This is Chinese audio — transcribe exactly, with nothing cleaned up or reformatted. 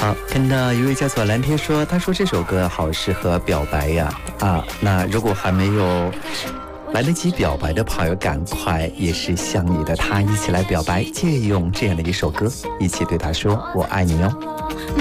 好，看到一位叫做蓝天说，他说这首歌好适合表白呀啊！那如果还没有来得及表白的朋友，赶快也是向你的他一起来表白，借用这样的一首歌，一起对他说我爱你哦。